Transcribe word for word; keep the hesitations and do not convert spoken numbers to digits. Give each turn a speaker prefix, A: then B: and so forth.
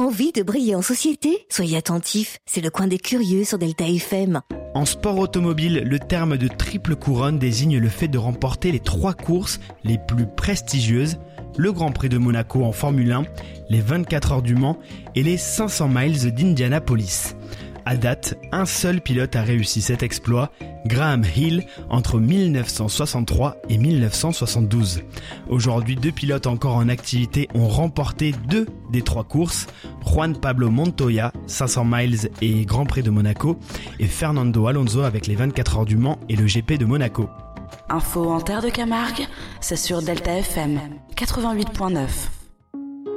A: Envie de briller en société ? Soyez attentifs, c'est le coin des curieux sur Delta F M.
B: En sport automobile, le terme de triple couronne désigne le fait de remporter les trois courses les plus prestigieuses, le Grand Prix de Monaco en Formule un, les vingt-quatre heures du Mans et les cinq cents miles d'Indianapolis. À date, un seul pilote a réussi cet exploit, Graham Hill, entre dix-neuf cent soixante-trois et dix-neuf cent soixante-douze. Aujourd'hui, deux pilotes encore en activité ont remporté deux des trois courses, Juan Pablo Montoya, cinq cents miles et Grand Prix de Monaco, et Fernando Alonso avec les vingt-quatre heures du Mans et le G P de Monaco.
C: Info en terre de Camargue, c'est sur Delta F M quatre-vingt-huit point neuf.